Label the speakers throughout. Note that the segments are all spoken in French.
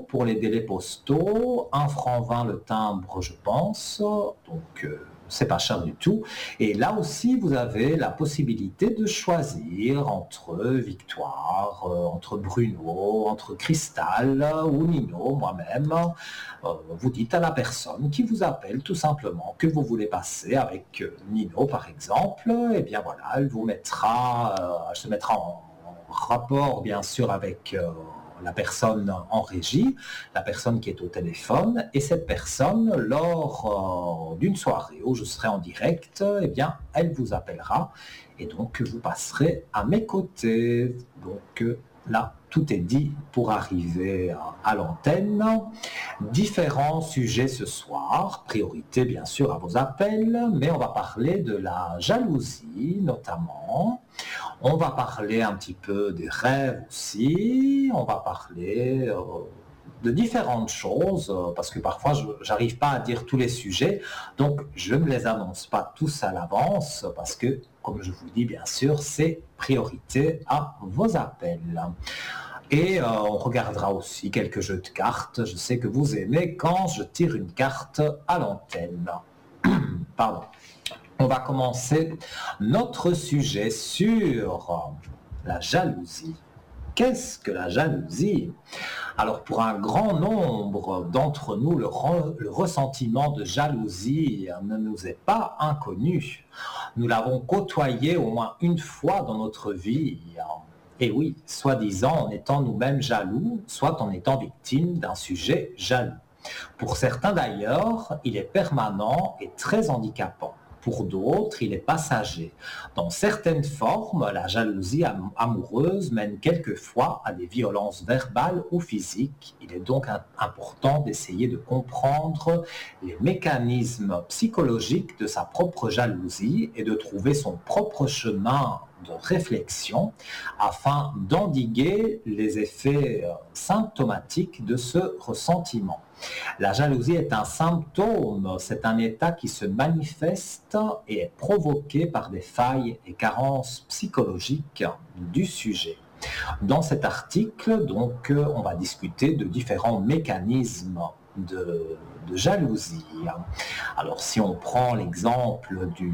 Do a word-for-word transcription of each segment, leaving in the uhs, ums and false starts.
Speaker 1: pour les délais postaux, un franc vingt le timbre, je pense. Donc, euh, c'est pas cher du tout. Et là aussi, vous avez la possibilité de choisir entre Victoire, euh, entre Bruno, entre Cristal euh, ou Nino, moi-même. Euh, vous dites à la personne qui vous appelle tout simplement que vous voulez passer avec euh, Nino, par exemple. Et bien voilà, elle vous mettra, euh, elle se mettra en, en rapport, bien sûr, avec euh, la personne en régie, la personne qui est au téléphone, et cette personne, lors euh, d'une soirée où je serai en direct, eh bien, elle vous appellera, et donc vous passerez à mes côtés. Donc euh, là, tout est dit pour arriver à, à l'antenne. Différents sujets ce soir, priorité bien sûr à vos appels, mais on va parler de la jalousie notamment. On va parler un petit peu des rêves aussi, on va parler euh, de différentes choses, euh, parce que parfois je n'arrive pas à dire tous les sujets, donc je ne les annonce pas tous à l'avance, parce que, comme je vous dis bien sûr, c'est priorité à vos appels. Et euh, on regardera aussi quelques jeux de cartes, je sais que vous aimez quand je tire une carte à l'antenne. Pardon. On va commencer notre sujet sur la jalousie. Qu'est-ce que la jalousie? Alors, pour un grand nombre d'entre nous, le, re- le ressentiment de jalousie ne nous est pas inconnu. Nous l'avons côtoyé au moins une fois dans notre vie. Et oui, soi-disant en étant nous-mêmes jaloux, soit en étant victime d'un sujet jaloux. Pour certains d'ailleurs, il est permanent et très handicapant. Pour d'autres, il est passager. Dans certaines formes, la jalousie am- amoureuse mène quelquefois à des violences verbales ou physiques. Il est donc im- important d'essayer de comprendre les mécanismes psychologiques de sa propre jalousie et de trouver son propre chemin de réflexion afin d'endiguer les effets euh, symptomatiques de ce ressentiment. La jalousie est un symptôme, c'est un état qui se manifeste et est provoqué par des failles et carences psychologiques du sujet. Dans cet article, donc, on va discuter de différents mécanismes de, de jalousie. Alors, si on prend l'exemple du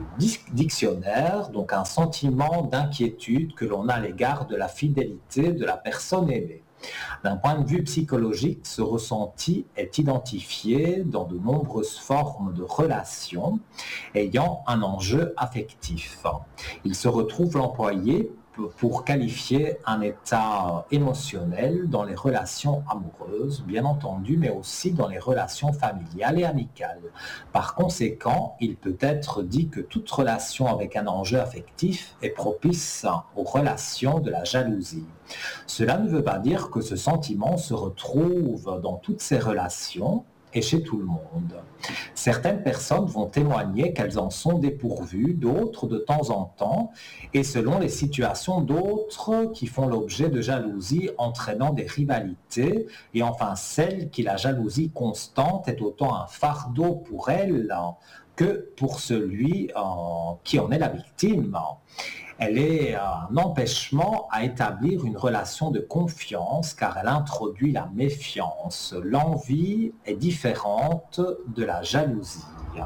Speaker 1: dictionnaire, donc un sentiment d'inquiétude que l'on a à l'égard de la fidélité de la personne aimée. D'un point de vue psychologique, ce ressenti est identifié dans de nombreuses formes de relations ayant un enjeu affectif. Il se retrouve employé pour qualifier un état émotionnel dans les relations amoureuses, bien entendu, mais aussi dans les relations familiales et amicales. Par conséquent, il peut être dit que toute relation avec un enjeu affectif est propice aux relations de la jalousie. Cela ne veut pas dire que ce sentiment se retrouve dans toutes ces relations et chez tout le monde. Certaines personnes vont témoigner qu'elles en sont dépourvues, d'autres de temps en temps, et selon les situations, d'autres qui font l'objet de jalousie entraînant des rivalités, et enfin celle qui, la jalousie constante, est autant un fardeau pour elle que pour celui euh, qui en est la victime. Elle est un empêchement à établir une relation de confiance car elle introduit la méfiance. L'envie est différente de la jalousie.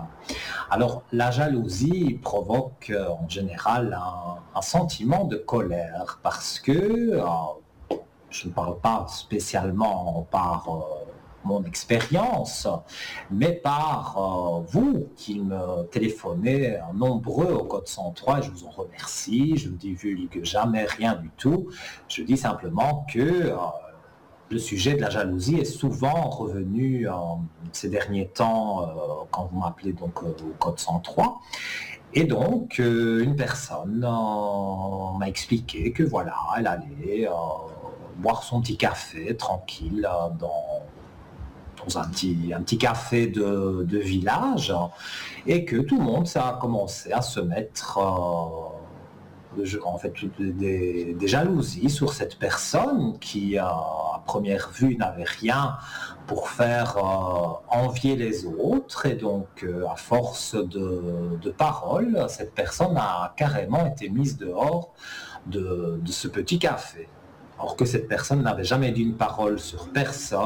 Speaker 1: Alors, la jalousie provoque en général un, un sentiment de colère parce que, euh, je ne parle pas spécialement par euh, mon expérience, mais par euh, vous qui me téléphonez nombreux au code cent trois, je vous en remercie, je ne divulgue jamais rien du tout, je dis simplement que euh, le sujet de la jalousie est souvent revenu euh, ces derniers temps euh, quand vous m'appelez donc euh, au code cent trois. Et donc, euh, une personne euh, m'a expliqué que voilà, elle allait euh, boire son petit café tranquille euh, dans, dans un petit, un petit café de, de village et que tout le monde ça a commencé à se mettre euh, en fait des, des jalousies sur cette personne qui, euh, à première vue, n'avait rien pour faire euh, envier les autres et donc euh, à force de, de paroles, cette personne a carrément été mise dehors de, de ce petit café. Alors que cette personne n'avait jamais dit une parole sur personne.